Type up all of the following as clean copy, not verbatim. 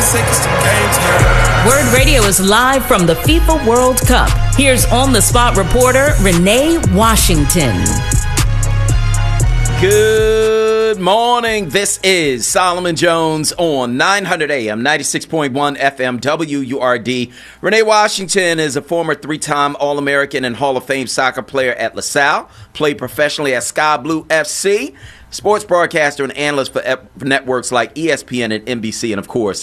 Word Radio is live from the FIFA World Cup. Here's on-the-spot reporter Renee Washington. Good morning. This is Solomon Jones on 900 AM, 96.1 FM, WURD. Renee Washington is a former three-time All-American and Hall of Fame soccer player at LaSalle, played professionally at Sky Blue FC, sports broadcaster and analyst for networks like ESPN and NBC, and, of course,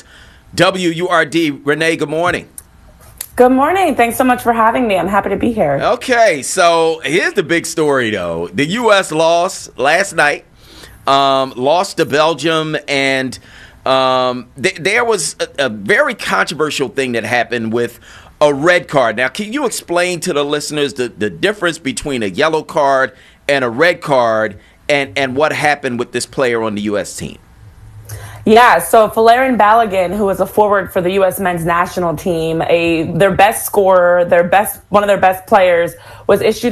WURD. Renee, good morning. Good morning. Thanks so much for having me. I'm happy to be here. Okay, so here's the big story, though. The U.S. lost last night, lost to Belgium, and there was a very controversial thing that happened with a red card. Now, can you explain to the listeners the difference between a yellow card and a red card and what happened with this player on the U.S. team? Yeah, so Folarin Balogun, who was a forward for the U.S. men's national team, their best scorer, one of their best players, was issued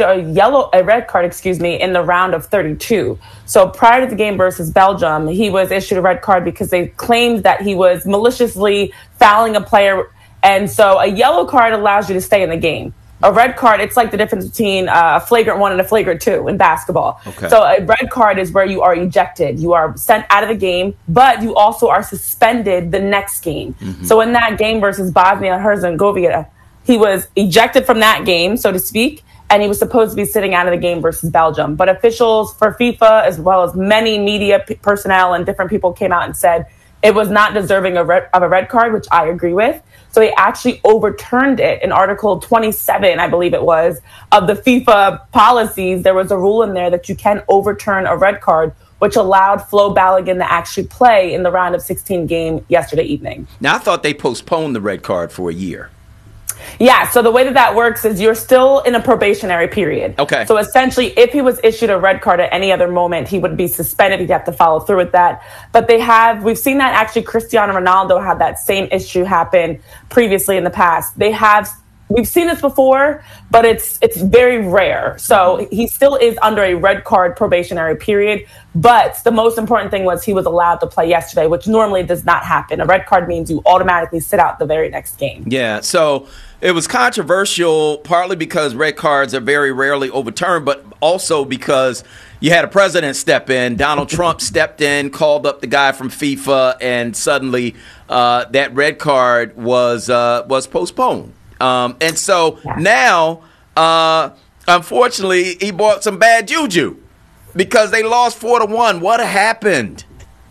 a red card, in the round of 32. So prior to the game versus Belgium, he was issued a red card because they claimed that he was maliciously fouling a player. And so a yellow card allows you to stay in the game. A red card, it's like the difference between a flagrant 1 and a flagrant 2 in basketball. Okay. So a red card is where you are ejected. You are sent out of the game, but you also are suspended the next game. Mm-hmm. So in that game versus Bosnia-Herzegovina, he was ejected from that game, so to speak, and he was supposed to be sitting out of the game versus Belgium. But officials for FIFA, as well as many media personnel and different people, came out and said it was not deserving of a red card, which I agree with. So they actually overturned it in Article 27, I believe it was, of the FIFA policies. There was a rule in there that you can overturn a red card, which allowed Flo Balogun to actually play in the round of 16 game yesterday evening. Now, I thought they postponed the red card for a year. Yeah, so the way that works is you're still in a probationary period. Okay. So essentially, if he was issued a red card at any other moment, he would be suspended. He'd have to follow through with that. But we've seen that actually Cristiano Ronaldo had that same issue happen previously in the past. We've seen this before, but it's very rare. So he still is under a red card probationary period. But the most important thing was he was allowed to play yesterday, which normally does not happen. A red card means you automatically sit out the very next game. Yeah, so it was controversial partly because red cards are very rarely overturned, but also because you had a president step in. Donald Trump stepped in, called up the guy from FIFA, and suddenly that red card was postponed. And so now, unfortunately, he brought some bad juju because they lost 4-1. What happened?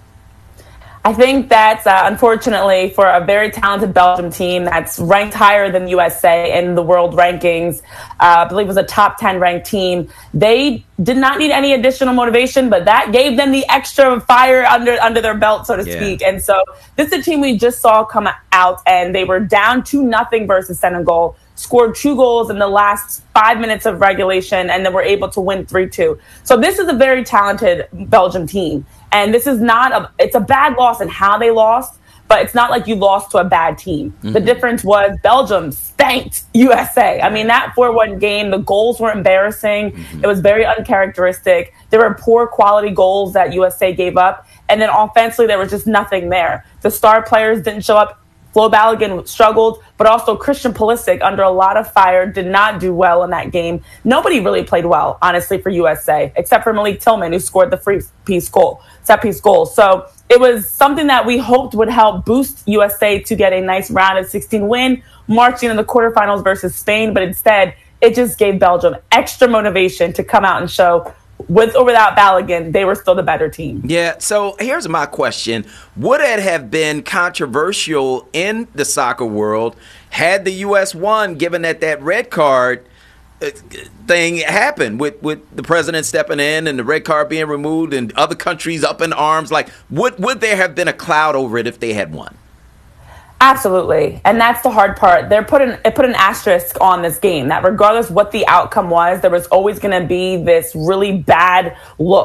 I think that's unfortunately for a very talented Belgium team that's ranked higher than USA in the world rankings. I believe it was a top 10 ranked team. They did not need any additional motivation, but that gave them the extra fire under their belt, so to speak. And so this is a team we just saw come out, and they were down 2-0 versus Senegal, scored 2 goals in the last 5 minutes of regulation, and then were able to win 3-2. So this is a very talented Belgium team. And this is it's a bad loss in how they lost, but it's not like you lost to a bad team. Mm-hmm. The difference was Belgium spanked USA. I mean, that 4-1 game, the goals were embarrassing. Mm-hmm. It was very uncharacteristic. There were poor quality goals that USA gave up. And then offensively, there was just nothing there. The star players didn't show up. Flo Balogun struggled, but also Christian Pulisic, under a lot of fire, did not do well in that game. Nobody really played well, honestly, for USA, except for Malik Tillman, who scored the set piece goal. So it was something that we hoped would help boost USA to get a nice round of 16 win, marching in the quarterfinals versus Spain. But instead, it just gave Belgium extra motivation to come out and show, with or without Balogun, they were still the better team. Yeah, so here's my question. Would it have been controversial in the soccer world had the U.S. won, given that red card thing happened with the president stepping in and the red card being removed and other countries up in arms? Like, would there have been a cloud over it if they had won? Absolutely. And that's the hard part. It put an asterisk on this game that regardless what the outcome was, there was always going to be this really bad look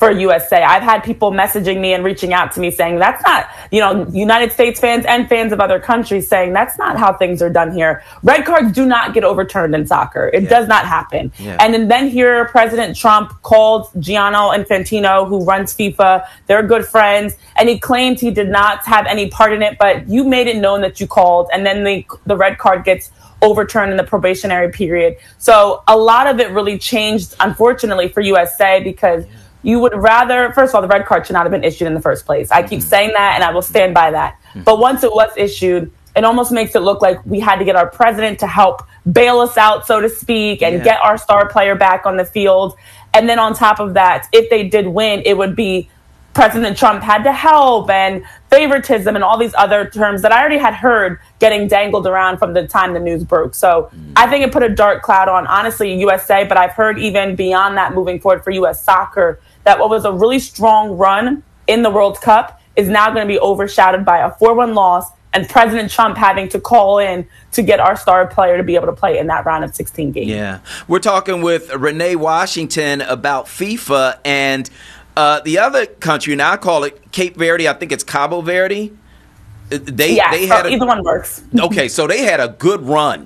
for USA. I've had people messaging me and reaching out to me saying that's not, United States fans and fans of other countries saying that's not how things are done here. Red cards do not get overturned in soccer. It does not happen. Yeah. And then here, President Trump called Gianni Infantino, who runs FIFA. They're good friends. And he claimed he did not have any part in it, but you made it known that you called. And then the red card gets overturned in the probationary period. So a lot of it really changed, unfortunately, for USA because you would rather, first of all, the red card should not have been issued in the first place. I keep saying that, and I will stand by that. But once it was issued, it almost makes it look like we had to get our president to help bail us out, so to speak, and get our star player back on the field. And then on top of that, if they did win, it would be President Trump had to help and favoritism and all these other terms that I already had heard getting dangled around from the time the news broke. So I think it put a dark cloud on, honestly, USA, but I've heard even beyond that moving forward for U.S. soccer that what was a really strong run in the World Cup is now going to be overshadowed by a 4-1 loss and President Trump having to call in to get our star player to be able to play in that round of 16 games. Yeah. We're talking with Renee Washington about FIFA and the other country, and I call it Cape Verde. I think it's Cabo Verde. They had either one works. Okay, so they had a good run.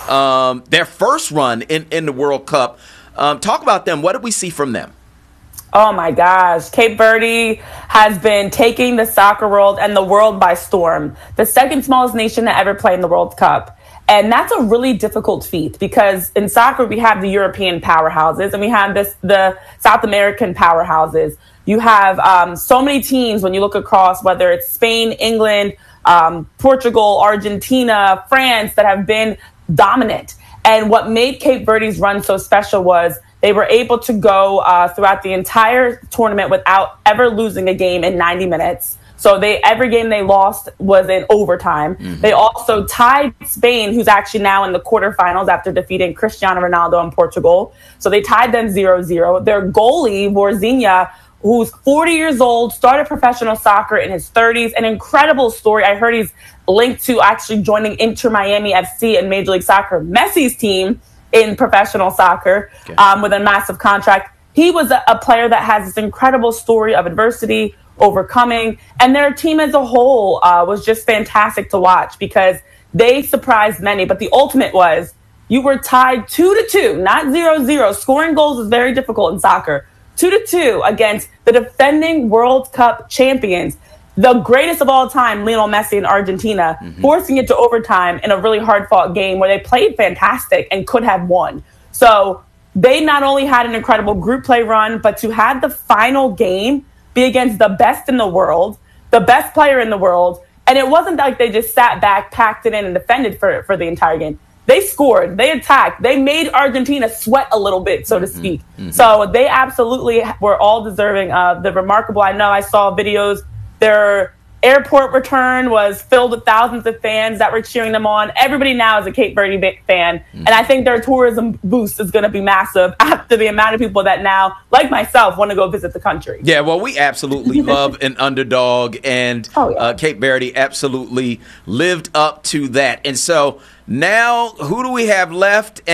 Their first run in the World Cup. Talk about them. What did we see from them? Oh, my gosh. Cape Verde has been taking the soccer world and the world by storm. The second smallest nation to ever play in the World Cup. And that's a really difficult feat because in soccer, we have the European powerhouses and we have the South American powerhouses. You have so many teams when you look across, whether it's Spain, England, Portugal, Argentina, France, that have been dominant. And what made Cape Verde's run so special was they were able to go throughout the entire tournament without ever losing a game in 90 minutes. So every game they lost was in overtime. They also tied Spain, who's actually now in the quarterfinals after defeating Cristiano Ronaldo in Portugal. So they tied them 0-0. Their goalie, Vorzinha, who's 40 years old, started professional soccer in his 30s. An incredible story. I heard he's linked to actually joining Inter Miami FC in Major League Soccer, Messi's team in professional soccer, with a massive contract. He was a player that has this incredible story of adversity, overcoming, and their team as a whole was just fantastic to watch because they surprised many. But the ultimate was you were tied 2-2, not 0-0. Scoring goals is very difficult in soccer. 2-2 against the defending World Cup champions, the greatest of all time, Lionel Messi in Argentina, forcing it to overtime in a really hard-fought game where they played fantastic and could have won. So they not only had an incredible group play run, but to have the final game be against the best in the world, the best player in the world. And it wasn't like they just sat back, packed it in, and defended for the entire game. They scored, they attacked, they made Argentina sweat a little bit, so to speak. So they absolutely were all deserving of the remarkable. I know I saw videos, their airport return was filled with thousands of fans that were cheering them on. Everybody now is a Cape Verde fan. And I think their tourism boost is going to be massive after the amount of people that now, like myself, want to go visit the country. Yeah, well, we absolutely love an underdog, and Cape Verde absolutely lived up to that. And so now who do we have left?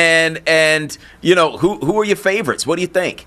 And you know, who are your favorites? What do you think?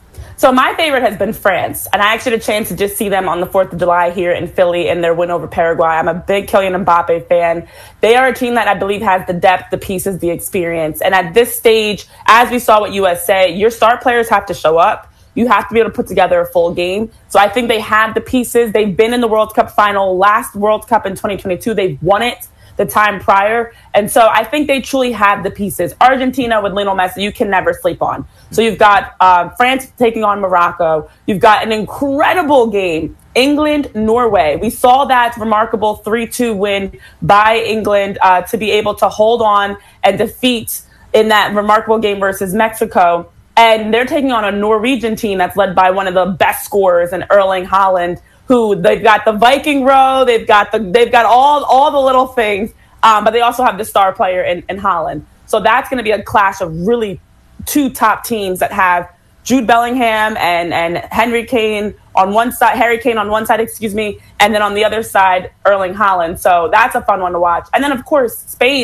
So my favorite has been France, and I actually had a chance to just see them on the 4th of July here in Philly in their win over Paraguay. I'm a big Kylian Mbappe fan. They are a team that I believe has the depth, the pieces, the experience. And at this stage, as we saw with USA, your star players have to show up. You have to be able to put together a full game. So I think they have the pieces. They've been in the World Cup final, last World Cup in 2022. They've won it the time prior. And so I think they truly have the pieces. Argentina with Lionel Messi, you can never sleep on. So you've got France taking on Morocco. You've got an incredible game, England, Norway. We saw that remarkable 3-2 win by England to be able to hold on and defeat in that remarkable game versus Mexico. And they're taking on a Norwegian team that's led by one of the best scorers in Erling Haaland, who they've got the Viking row, they've got all the little things, but they also have the star player in Haaland. So that's going to be a clash of really two top teams that have Jude Bellingham and Harry Kane on one side, and then on the other side, Erling Haaland. So that's a fun one to watch. And then, of course, Spain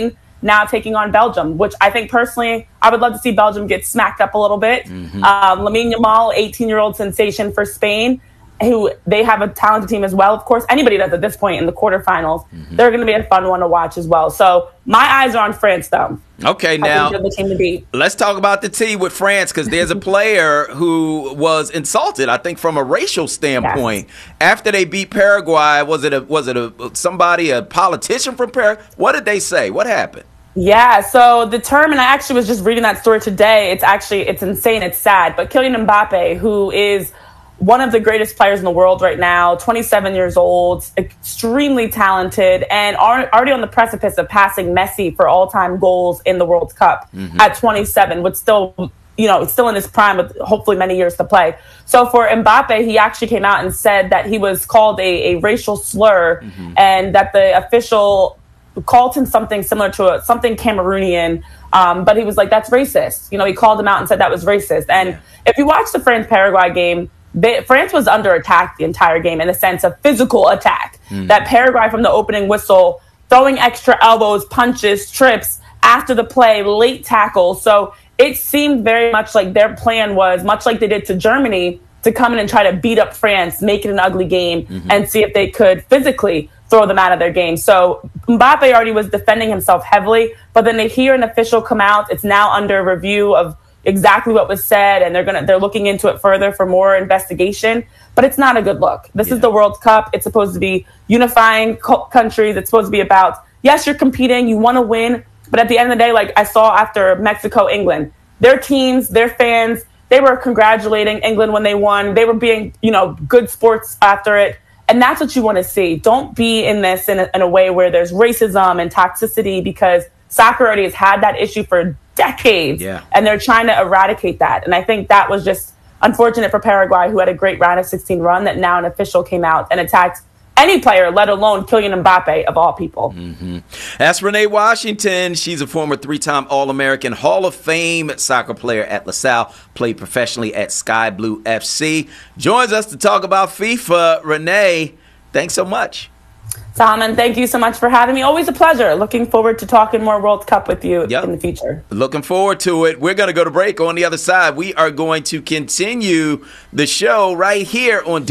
now taking on Belgium, which I think personally, I would love to see Belgium get smacked up a little bit. Lamine Yamal, 18-year-old sensation for Spain, who they have a talented team as well. Of course, anybody does at this point in the quarterfinals. They're going to be a fun one to watch as well. So my eyes are on France, though. Okay, now the team to beat. Let's talk about the tea with France, because there's a player who was insulted, I think, from a racial standpoint after they beat Paraguay. Was it a politician from Paraguay? What did they say? What happened? Yeah, so the term, and I actually was just reading that story today. It's insane. It's sad. But Kylian Mbappe, who is one of the greatest players in the world right now, 27 years old, extremely talented, and already on the precipice of passing Messi for all-time goals in the World Cup at 27, but still, still in his prime with hopefully many years to play. So for Mbappe, he actually came out and said that he was called a racial slur, and that the official called him something similar to something Cameroonian, but he was like, that's racist. He called him out and said that was racist. And if you watch the France-Paraguay game, France was under attack the entire game in the sense of physical attack. That Paraguay from the opening whistle, throwing extra elbows, punches, trips after the play, late tackles. So it seemed very much like their plan was, much like they did to Germany, to come in and try to beat up France, make it an ugly game, and see if they could physically throw them out of their game. So Mbappe already was defending himself heavily, but then they hear an official come out. It's now under review of exactly what was said, and they're looking into it further for more investigation. But it's not a good look. This is the World Cup. It's supposed to be unifying countries. It's supposed to be about, yes, you're competing, you want to win, but at the end of the day, like I saw after Mexico, England, their teams, their fans, they were congratulating England when they won. They were being, good sports after it. And that's what you want to see. Don't be in this in a way where there's racism and toxicity, because soccer already has had that issue for decades, and they're trying to eradicate that. And I think that was just unfortunate for Paraguay, who had a great round of 16 run, that now an official came out and attacked any player, let alone Kylian Mbappe, of all people. That's Renee Washington. She's a former 3-time All-American Hall of Fame soccer player at LaSalle, played professionally at Sky Blue FC. Joins us to talk about FIFA. Renee, thanks so much. Solomon, thank you so much for having me. Always a pleasure. Looking forward to talking more World Cup with you in the future. Looking forward to it. We're going to go to break. On the other side, we are going to continue the show right here on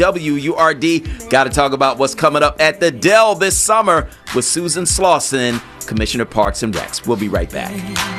WURD. Got to talk about what's coming up at the Dell this summer with Susan Slauson, Commissioner Parks and Recs. We'll be right back.